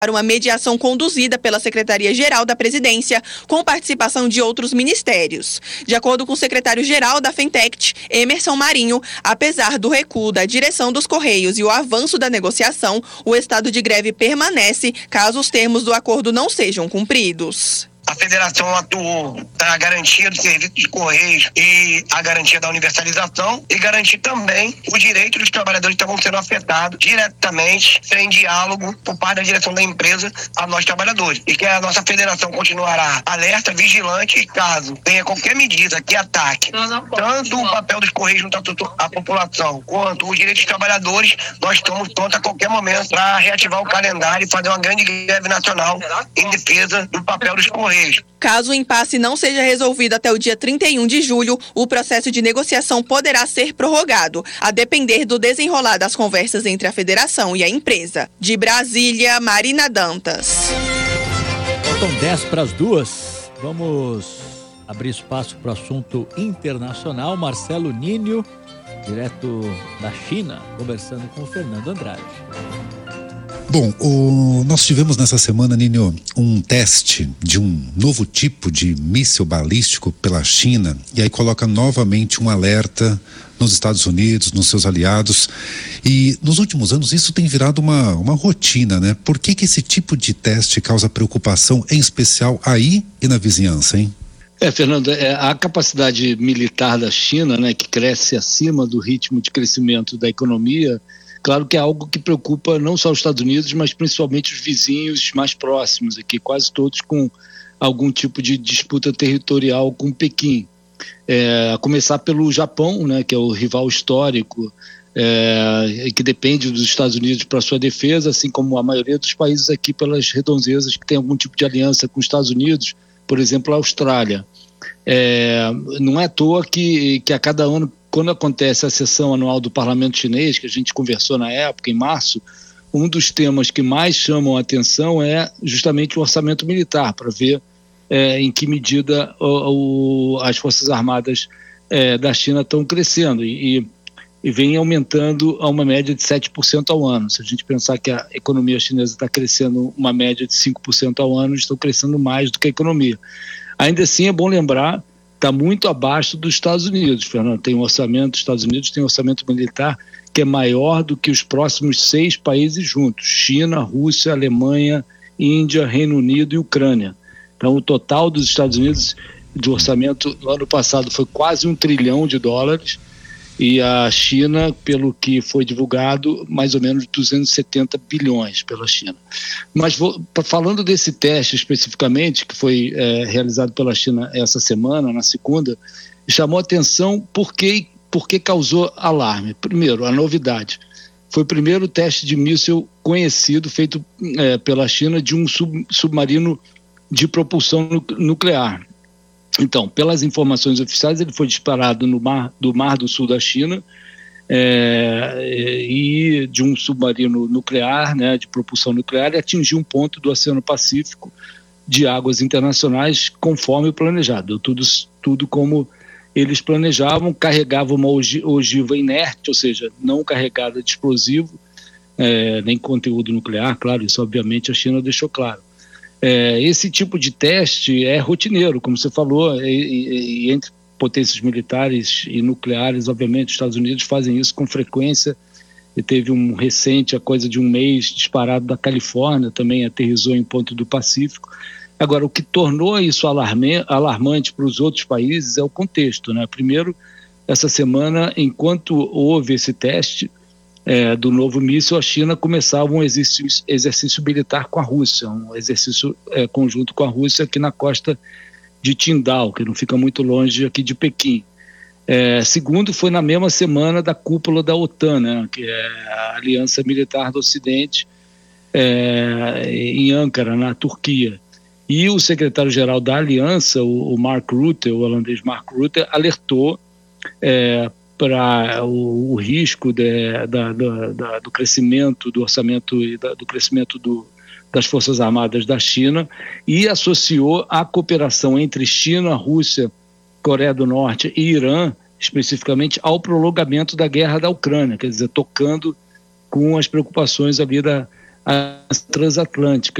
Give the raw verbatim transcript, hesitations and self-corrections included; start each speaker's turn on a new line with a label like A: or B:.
A: para uma mediação conduzida pela Secretaria-Geral da Presidência, com participação de outros ministérios. De acordo com o secretário-geral da Fentect, Emerson Marinho, apesar do recuo da direção dos Correios e o avanço da negociação, o estado de greve permanece caso os termos do acordo não sejam cumpridos.
B: A federação atuou para a garantia do serviço de Correios e a garantia da universalização e garantir também o direito dos trabalhadores que estavam sendo afetados diretamente, sem diálogo por parte da direção da empresa a nós trabalhadores. E que a nossa federação continuará alerta, vigilante e caso tenha qualquer medida que ataque não, não tanto não. o papel dos Correios junto à população quanto os direitos dos trabalhadores, nós estamos prontos a qualquer momento para reativar o calendário e fazer uma grande greve nacional em defesa do papel dos Correios.
A: Caso o impasse não seja resolvido até o dia trinta e um de julho, o processo de negociação poderá ser prorrogado, a depender do desenrolar das conversas entre a federação e a empresa. De Brasília, Marina Dantas.
C: Faltam dez para as duas. Vamos abrir espaço para o assunto internacional. Marcelo Ninho, direto da China, conversando com o Fernando Andrade.
D: Bom, o, nós tivemos nessa semana, Ninho, um teste de um novo tipo de míssil balístico pela China, e aí coloca novamente um alerta nos Estados Unidos, nos seus aliados, e nos últimos anos isso tem virado uma, uma rotina, né? Por que que esse tipo de teste causa preocupação, em especial aí e na vizinhança, hein?
E: É, Fernando, é, a capacidade militar da China, né, que cresce acima do ritmo de crescimento da economia, claro que é algo que preocupa não só os Estados Unidos, mas principalmente os vizinhos mais próximos aqui, quase todos com algum tipo de disputa territorial com Pequim. É, a começar pelo Japão, né, que é o rival histórico, é, que depende dos Estados Unidos para sua defesa, assim como a maioria dos países aqui pelas redondezas que tem algum tipo de aliança com os Estados Unidos, por exemplo, a Austrália. É, não é à toa que, que a cada ano, quando acontece a sessão anual do Parlamento Chinês, que a gente conversou na época, em março, um dos temas que mais chamam a atenção é justamente o orçamento militar, para ver é, em que medida o, o, as Forças Armadas é, da China estão crescendo e, e vem aumentando a uma média de sete por cento ao ano. Se a gente pensar que a economia chinesa está crescendo uma média de cinco por cento ao ano, estão crescendo mais do que a economia. Ainda assim, é bom lembrar, está muito abaixo dos Estados Unidos, Fernando. Tem um orçamento, os Estados Unidos tem um orçamento militar que é maior do que os próximos seis países juntos: China, Rússia, Alemanha, Índia, Reino Unido e Ucrânia. Então, o total dos Estados Unidos de orçamento no ano passado foi quase um trilhão de dólares, e a China, pelo que foi divulgado, mais ou menos duzentos e setenta bilhões pela China. Mas vou, falando desse teste especificamente, que foi é, realizado pela China essa semana, na segunda, chamou atenção porque, porque causou alarme. Primeiro, a novidade. Foi o primeiro teste de míssil conhecido, feito é, pela China, de um sub, submarino de propulsão nu- nuclear. Então, pelas informações oficiais, ele foi disparado no mar, do Mar do Sul da China é, e de um submarino nuclear, né, de propulsão nuclear, e atingiu um ponto do Oceano Pacífico de águas internacionais conforme o planejado. Tudo, tudo como eles planejavam, carregava uma ogiva inerte, ou seja, não carregada de explosivo, é, nem conteúdo nuclear, claro, isso obviamente a China deixou claro. É, esse tipo de teste é rotineiro, como você falou, e, e, e entre potências militares e nucleares, obviamente, os Estados Unidos fazem isso com frequência. E teve um recente, a coisa de um mês, disparado da Califórnia, também aterrissou em ponto do Pacífico. Agora, o que tornou isso alarme, alarmante para os outros países é o contexto, né? Primeiro, essa semana, enquanto houve esse teste, É, do novo míssil, a China começava um exercício, exercício militar com a Rússia, um exercício é, conjunto com a Rússia aqui na costa de Qingdao, que não fica muito longe aqui de Pequim. É, segundo, foi na mesma semana da cúpula da OTAN, né, que é a Aliança Militar do Ocidente, é, em Ankara, na Turquia. E o secretário-geral da Aliança, o, o Mark Rutte, o holandês Mark Rutte, alertou é, para o, o risco de, da, da, da, do crescimento do orçamento e da, do crescimento do, das Forças Armadas da China, e associou a cooperação entre China, Rússia, Coreia do Norte e Irã, especificamente, ao prolongamento da guerra da Ucrânia, quer dizer, tocando com as preocupações ali da, transatlântica.